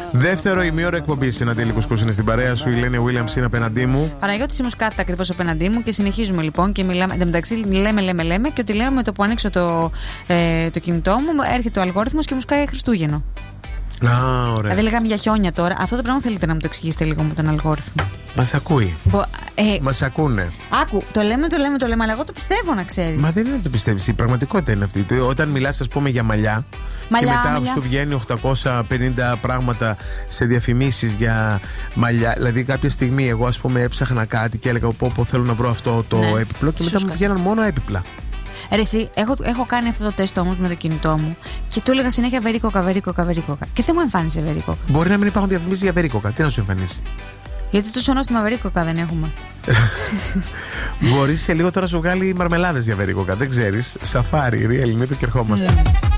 Δεύτερο ημίωρο εκπομπή. Συναντήλη Κουσκούς είναι στην παρέα σου. Η Ελένη Williams είναι απέναντί μου. Παναγιώτης Μουσκάτα ακριβώς απέναντί μου και συνεχίζουμε λοιπόν και μιλάμε. Εν τω μεταξύ, λέμε και ότι λέμε με το που ανοίξω το κινητό μου, έρχεται ο αλγόριθμος και μου σκάει Χριστούγεννο. Ωραία. Δηλαδή, λέγαμε για χιόνια τώρα. Αυτό το πράγμα θέλετε να μου το εξηγήσετε λίγο με τον αλγόριθμο. Μας ακούει. Μας ακούνε. Άκου, το λέμε, αλλά εγώ το πιστεύω να ξέρεις. Μα δεν είναι το πιστεύεις. Η πραγματικότητα είναι αυτή. Όταν μιλάς, ας πούμε, για μαλλιά και μετά σου βγαίνει 850 πράγματα σε διαφημίσεις για μαλλιά. Δηλαδή, κάποια στιγμή εγώ, ας πούμε, έψαχνα κάτι και έλεγα πω θέλω να βρω αυτό το έπιπλο και μετά μου βγαίναν μόνο έπιπλα. Ρε εσύ, έχω κάνει αυτό το τεστ όμως με το κινητό μου και του έλεγα συνέχεια βερίκοκα. Και δεν μου εμφάνισε βερίκοκα. Μπορεί να μην υπάρχουν διαφημίσεις για βερίκοκα. Τι να σου εμφανίσει? Γιατί τόσο νόστιμα βερίκοκα δεν έχουμε. Μπορεί σε λίγο τώρα σου βγάλει μαρμελάδες για βερίκοκα. Δεν ξέρεις. Σαφάρι, Real, είναι το και ερχόμαστε.